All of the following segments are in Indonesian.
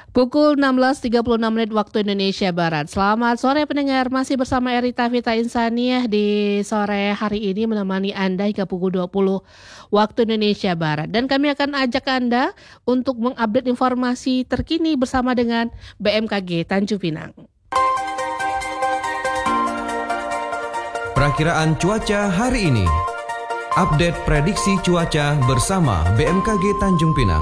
Pukul 16.36 waktu Indonesia Barat. Selamat sore pendengar, masih bersama Erita Vita Insaniah di sore hari ini menemani Anda hingga pukul 20 waktu Indonesia Barat. Dan kami akan ajak Anda untuk mengupdate informasi terkini bersama dengan BMKG Tanjung Pinang. Perakiraan cuaca hari ini. Update prediksi cuaca bersama BMKG Tanjung Pinang.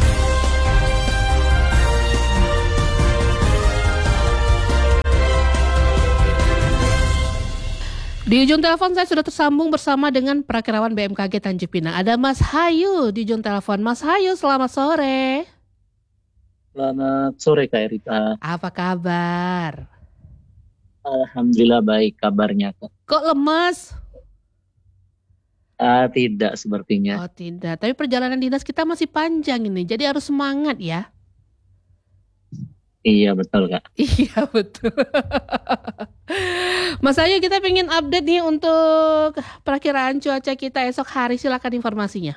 Di ujung telepon saya sudah tersambung bersama dengan perakirawan BMKG Tanjung Pinang. Ada Mas Hayu di ujung telepon. Mas Hayu, selamat sore. Selamat sore Kak Erita. Apa kabar? Alhamdulillah baik kabarnya Kak. Kok lemas? Tidak sepertinya. Oh tidak, tapi perjalanan dinas kita masih panjang ini. Jadi harus semangat ya. Iya betul Kak. Iya betul. Mas Ayu, kita pengen update nih untuk perakiraan cuaca kita esok hari. Silakan informasinya.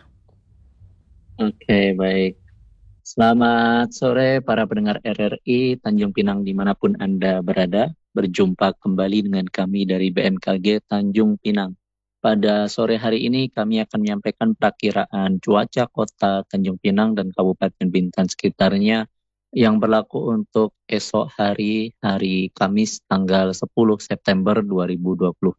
Oke baik. Selamat sore para pendengar RRI Tanjung Pinang dimanapun Anda berada. Berjumpa kembali dengan kami dari BMKG Tanjung Pinang. Pada sore hari ini kami akan menyampaikan perakiraan cuaca kota Tanjung Pinang dan Kabupaten Bintan sekitarnya yang berlaku untuk esok hari Kamis tanggal 10 September 2026.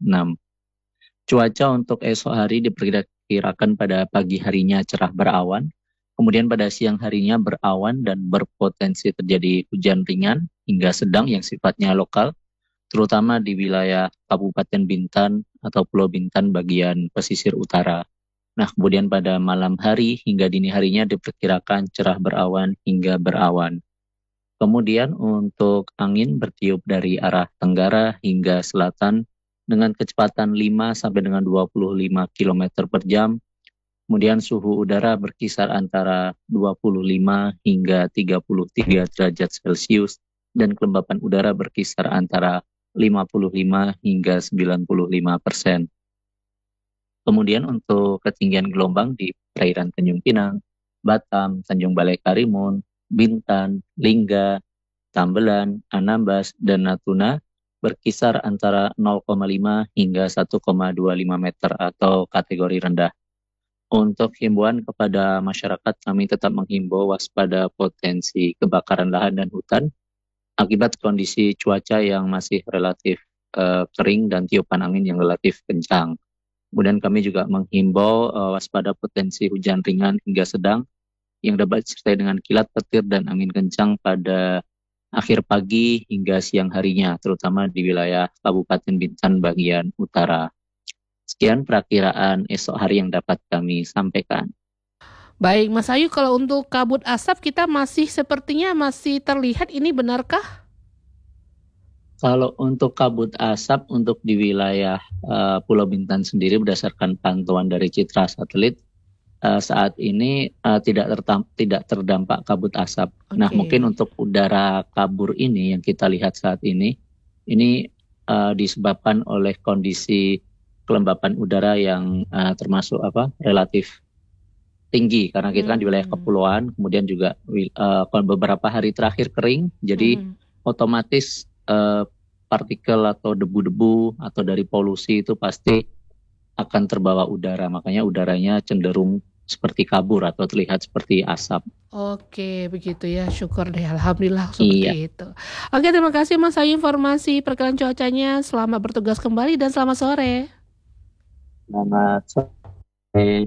Cuaca untuk esok hari diperkirakan pada pagi harinya cerah berawan, kemudian pada siang harinya berawan dan berpotensi terjadi hujan ringan hingga sedang yang sifatnya lokal, terutama di wilayah Kabupaten Bintan atau Pulau Bintan bagian pesisir utara. Nah, kemudian pada malam hari hingga dini harinya diperkirakan cerah berawan hingga berawan. Kemudian untuk angin bertiup dari arah tenggara hingga selatan dengan kecepatan 5 sampai dengan 25 km per jam. Kemudian suhu udara berkisar antara 25 hingga 33 derajat Celcius dan kelembapan udara berkisar antara 55 hingga 95%. Kemudian untuk ketinggian gelombang di perairan Tanjung Pinang, Batam, Tanjung Balai Karimun, Bintan, Lingga, Tambelan, Anambas, dan Natuna berkisar antara 0,5 hingga 1,25 meter atau kategori rendah. Untuk himbauan kepada masyarakat, kami tetap menghimbau waspada potensi kebakaran lahan dan hutan akibat kondisi cuaca yang masih relatif kering dan tiupan angin yang relatif kencang. Kemudian kami juga menghimbau waspada potensi hujan ringan hingga sedang yang dapat disertai dengan kilat petir dan angin kencang pada akhir pagi hingga siang harinya, terutama di wilayah Kabupaten Bintan bagian utara. Sekian perakiraan esok hari yang dapat kami sampaikan. Baik Mas Ayu, kalau untuk kabut asap kita sepertinya masih terlihat, ini benarkah? Kalau untuk kabut asap untuk di wilayah Pulau Bintan sendiri berdasarkan pantauan dari Citra Satelit saat ini tidak terdampak kabut asap. Okay. Nah mungkin untuk udara kabur ini yang kita lihat saat ini disebabkan oleh kondisi kelembapan udara yang termasuk relatif tinggi karena kita kan di wilayah kepulauan, kemudian juga beberapa hari terakhir kering, jadi otomatis partikel atau debu-debu atau dari polusi itu pasti akan terbawa udara, makanya udaranya cenderung seperti kabur atau terlihat seperti asap. Oke, begitu ya, syukur deh, alhamdulillah seperti itu. Oke, terima kasih Mas Ayu informasi perkiraan cuacanya. Selamat bertugas kembali dan selamat sore. Selamat sore.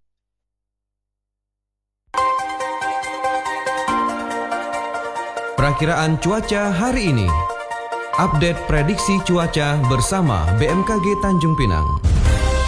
Perakiraan cuaca hari ini. Update prediksi cuaca bersama BMKG Tanjung Pinang.